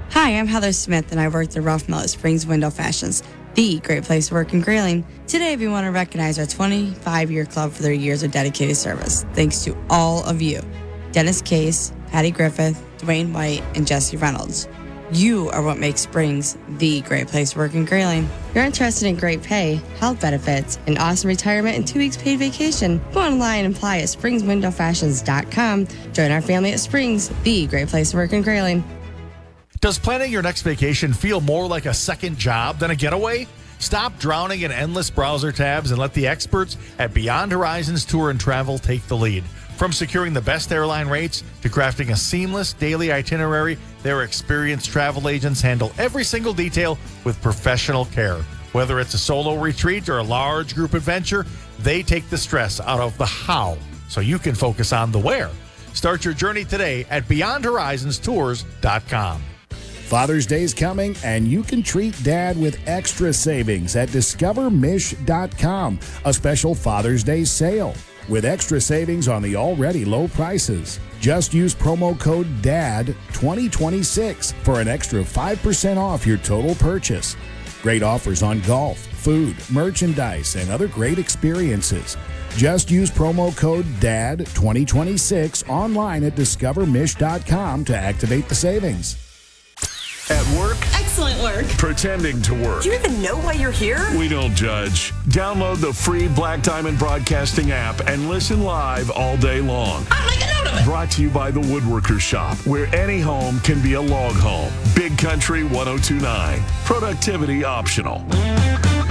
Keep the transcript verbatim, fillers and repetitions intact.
Hi, I'm Heather Smith, and I work at Rough Mill at Springs Window Fashions, the great place to work in Grayling. Today, we want to recognize our twenty-five-year club for their years of dedicated service. Thanks to all of you, Dennis Case, Patty Griffith, Dwayne White, and Jesse Reynolds. You are what makes Springs the great place to work in Grayling. If you're interested in great pay, health benefits, an awesome retirement, and two weeks paid vacation, go online and apply at springs window fashions dot com. Join our family at Springs, the great place to work in Grayling. Does planning your next vacation feel more like a second job than a getaway? Stop drowning in endless browser tabs and let the experts at Beyond Horizons Tour and Travel take the lead. From securing the best airline rates to crafting a seamless daily itinerary, their experienced travel agents handle every single detail with professional care. Whether it's a solo retreat or a large group adventure, they take the stress out of the how so you can focus on the where. Start your journey today at beyond horizons tours dot com. Father's Day's coming, and you can treat Dad with extra savings at discover mish dot com, a special Father's Day sale with extra savings on the already low prices. Just use promo code D A D twenty twenty-six for an extra five percent off your total purchase. Great offers on golf, food, merchandise, and other great experiences. Just use promo code D A D twenty twenty-six online at discover mish dot com to activate the savings. At work? Excellent work. Pretending to work. Do you even know why you're here? We don't judge. Download the free Black Diamond Broadcasting app and listen live all day long. I'll make a note of it. Brought to you by the Woodworker Shop, where any home can be a log home. Big Country one oh two point nine. Productivity optional.